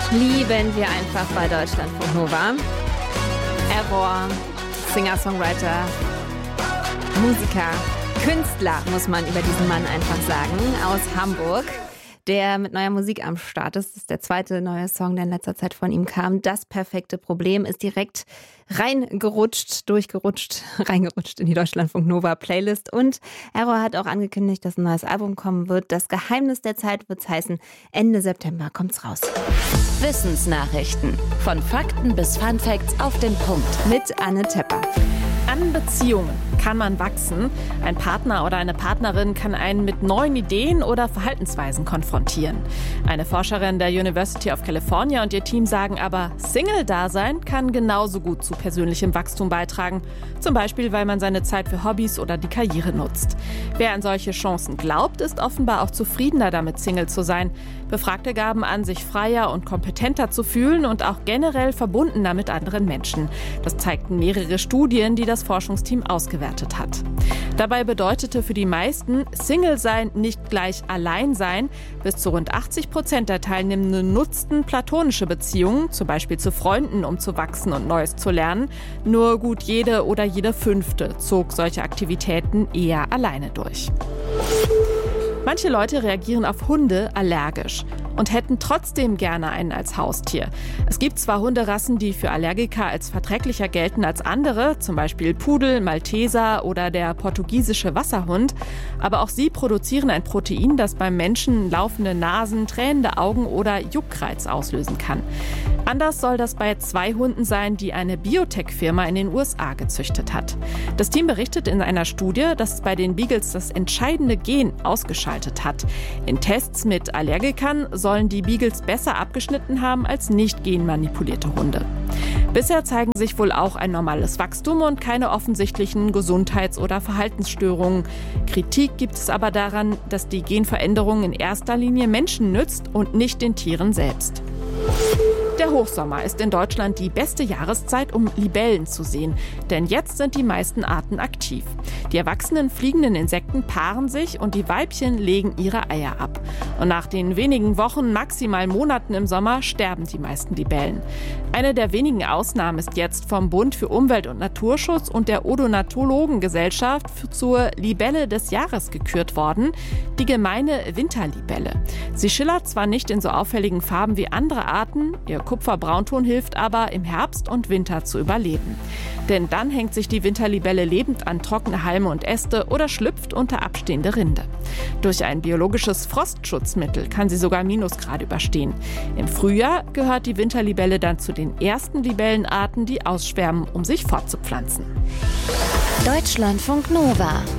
lieben wir einfach bei Deutschlandfunk Nova. Error, Singer-Songwriter, Musiker, Künstler, muss man über diesen Mann einfach sagen, aus Hamburg, der mit neuer Musik am Start ist. Das ist der zweite neue Song, der in letzter Zeit von ihm kam. Das perfekte Problem ist direkt reingerutscht in die Deutschlandfunk Nova Playlist. Und Error hat auch angekündigt, dass ein neues Album kommen wird. Das Geheimnis der Zeit wird's heißen. Ende September kommt's raus. Wissensnachrichten. Von Fakten bis Funfacts auf den Punkt. Mit Anne Tepper. An Beziehungen kann man wachsen. Ein Partner oder eine Partnerin kann einen mit neuen Ideen oder Verhaltensweisen konfrontieren. Eine Forscherin der University of California und ihr Team sagen aber, Single-Dasein kann genauso gut zu persönlichem Wachstum beitragen. Zum Beispiel, weil man seine Zeit für Hobbys oder die Karriere nutzt. Wer an solche Chancen glaubt, ist offenbar auch zufriedener damit, Single zu sein. Befragte gaben an, sich freier und kompetenter zu fühlen und auch generell verbundener mit anderen Menschen. Das zeigten mehrere Studien, die das Forschungsteam ausgewertet hat. Dabei bedeutete für die meisten Single-Sein nicht gleich Allein-Sein. Bis zu rund 80% der Teilnehmenden nutzten platonische Beziehungen, zum Beispiel zu Freunden, um zu wachsen und Neues zu lernen. Nur gut jede oder jeder Fünfte zog solche Aktivitäten eher alleine durch. Manche Leute reagieren auf Hunde allergisch und hätten trotzdem gerne einen als Haustier. Es gibt zwar Hunderassen, die für Allergiker als verträglicher gelten als andere, zum Beispiel Pudel, Malteser oder der portugiesische Wasserhund, aber auch sie produzieren ein Protein, das beim Menschen laufende Nasen, tränende Augen oder Juckreiz auslösen kann. Anders soll das bei 2 Hunden sein, die eine Biotech-Firma in den USA gezüchtet hat. Das Team berichtet in einer Studie, dass es bei den Beagles das entscheidende Gen ausgeschaltet hat. In Tests mit Allergikern sollen die Beagles besser abgeschnitten haben als nicht genmanipulierte Hunde. Bisher zeigen sich wohl auch ein normales Wachstum und keine offensichtlichen Gesundheits- oder Verhaltensstörungen. Kritik gibt es aber daran, dass die Genveränderung in erster Linie Menschen nützt und nicht den Tieren selbst. Der Hochsommer ist in Deutschland die beste Jahreszeit, um Libellen zu sehen. Denn jetzt sind die meisten Arten aktiv. Die erwachsenen fliegenden Insekten paaren sich und die Weibchen legen ihre Eier ab. Und nach den wenigen Wochen, maximal Monaten im Sommer, sterben die meisten Libellen. Eine der wenigen Ausnahmen ist jetzt vom Bund für Umwelt- und Naturschutz und der Odonatologengesellschaft zur Libelle des Jahres gekürt worden, die gemeine Winterlibelle. Sie schillert zwar nicht in so auffälligen Farben wie andere Arten, ihr Kupferbraunton hilft aber, im Herbst und Winter zu überleben. Denn dann hängt sich die Winterlibelle lebend an trockene Halme und Äste oder schlüpft unter abstehende Rinde. Durch ein biologisches Frostschutzmittel kann sie sogar Minusgrade überstehen. Im Frühjahr gehört die Winterlibelle dann zu den ersten Libellenarten, die ausschwärmen, um sich fortzupflanzen. Deutschlandfunk Nova.